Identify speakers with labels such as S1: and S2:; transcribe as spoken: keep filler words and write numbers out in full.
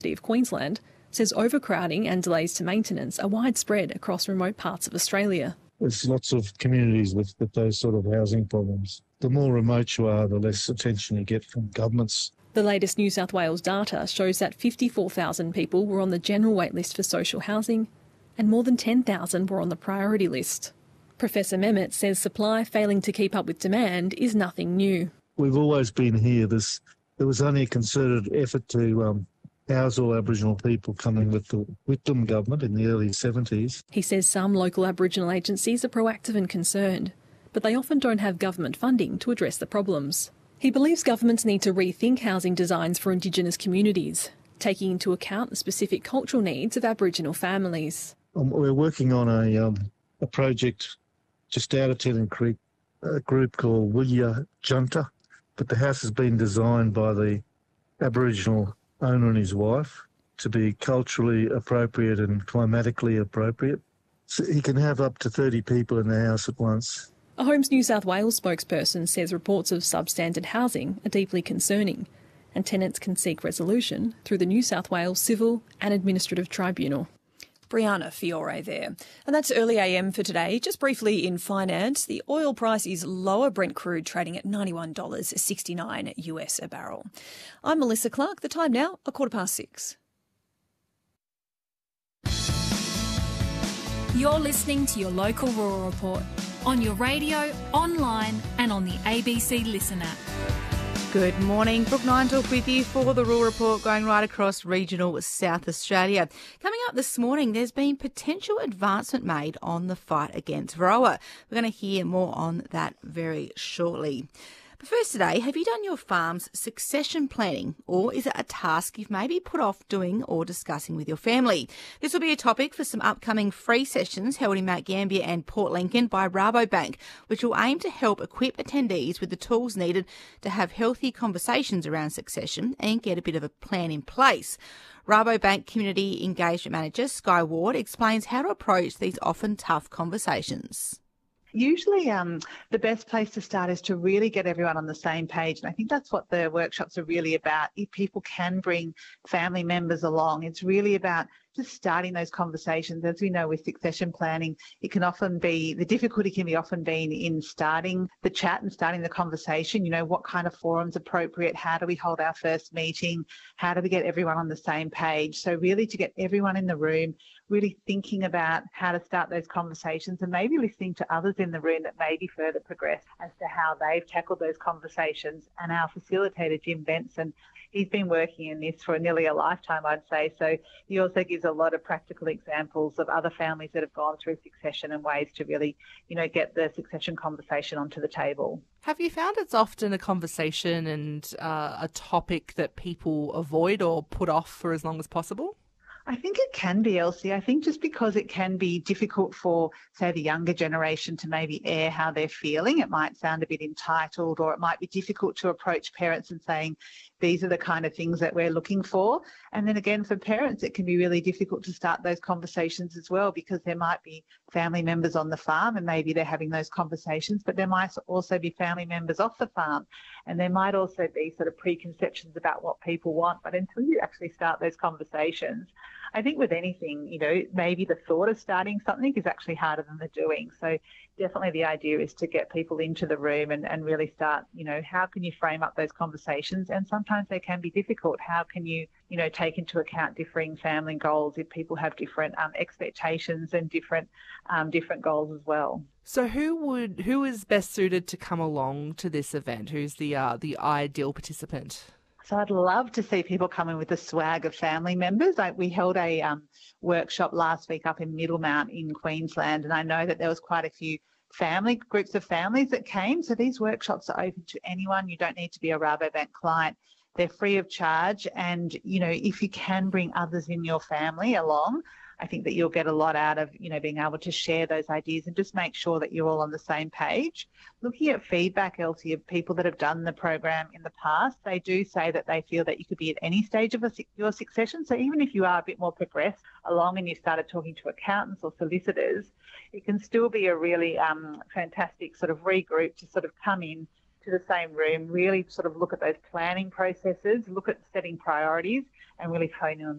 S1: of Queensland says overcrowding and delays to maintenance are widespread across remote parts of Australia.
S2: There's lots of communities with, with those sort of housing problems. The more remote you are, the less attention you get from governments.
S1: The latest New South Wales data shows that fifty-four thousand people were on the general wait list for social housing and more than ten thousand were on the priority list. Professor Mehmet says supply failing to keep up with demand is nothing new.
S2: We've always been here. This, there was only a concerted effort to um, house all Aboriginal people coming with the Whitlam government in the early seventies.
S1: He says some local Aboriginal agencies are proactive and concerned, but they often don't have government funding to address the problems. He believes governments need to rethink housing designs for Indigenous communities, taking into account the specific cultural needs of Aboriginal families.
S2: Um, we're working on a, um, a project just out of Tennant Creek, a group called Wilya Junta, but the house has been designed by the Aboriginal owner and his wife to be culturally appropriate and climatically appropriate. So he can have up to thirty people in the house at once.
S1: A Homes New South Wales spokesperson says reports of substandard housing are deeply concerning and tenants can seek resolution through the New South Wales Civil and Administrative Tribunal.
S3: Brianna Fiore there. And that's early A M for today. Just briefly in finance, the oil price is lower. Brent crude trading at ninety-one dollars sixty-nine U S a barrel. I'm Melissa Clark. The time now, a quarter past six.
S4: You're listening to your local Rural Report on your radio, online and on the A B C Listen app.
S5: Good morning. Brooke Ninetalk with you for the Rural Report going right across regional South Australia. Coming up this morning, there's been potential advancement made on the fight against varroa. We're going to hear more on that very shortly. But first today, have you done your farm's succession planning, or is it a task you've maybe put off doing or discussing with your family? This will be a topic for some upcoming free sessions held in Mount Gambier and Port Lincoln by Rabobank, which will aim to help equip attendees with the tools needed to have healthy conversations around succession and get a bit of a plan in place. Rabobank Community Engagement Manager Sky Ward explains how to approach these often tough conversations.
S6: Usually um, the best place to start is to really get everyone on the same page. And I think that's what the workshops are really about. If people can bring family members along, it's really about just starting those conversations. As we know with succession planning, it can often be, the difficulty can be often been in starting the chat and starting the conversation. You know, what kind of forum's appropriate? How do we hold our first meeting? How do we get everyone on the same page? So really to get everyone in the room, really thinking about how to start those conversations and maybe listening to others in the room that may be further progressed as to how they've tackled those conversations. And our facilitator, Jim Benson, he's been working in this for nearly a lifetime, I'd say. So he also gives a lot of practical examples of other families that have gone through succession and ways to really, you know, get the succession conversation onto the table.
S7: Have you found it's often a conversation and uh, a topic that people avoid or put off for as long as possible?
S6: I think it can be, Elsie. I think just because it can be difficult for, say, the younger generation to maybe air how they're feeling, it might sound a bit entitled, or it might be difficult to approach parents and saying, these are the kind of things that we're looking for. And then again, for parents, it can be really difficult to start those conversations as well, because there might be family members on the farm and maybe they're having those conversations, but there might also be family members off the farm. And there might also be sort of preconceptions about what people want. But until you actually start those conversations, I think with anything, you know, maybe the thought of starting something is actually harder than the doing. So definitely the idea is to get people into the room and, and really start, you know, how can you frame up those conversations? And sometimes they can be difficult. How can you, you know, take into account differing family goals if people have different um, expectations and different um, different goals as well?
S7: So who would who is best suited to come along to this event? Who's the uh, the ideal participant?
S6: So I'd love to see people come in with the swag of family members. I, we held a um, workshop last week up in Middlemount in Queensland, and I know that there was quite a few family groups of families that came. So these workshops are open to anyone. You don't need to be a Rabobank client. They're free of charge. And, you know, if you can bring others in your family along, I think that you'll get a lot out of, you know, being able to share those ideas and just make sure that you're all on the same page. Looking at feedback, Elsie, of people that have done the program in the past, they do say that they feel that you could be at any stage of a, your succession. So even if you are a bit more progressed along and you started talking to accountants or solicitors, it can still be a really um, fantastic sort of regroup to sort of come in, to the same room, really sort of look at those planning processes, look at setting priorities and really hone in on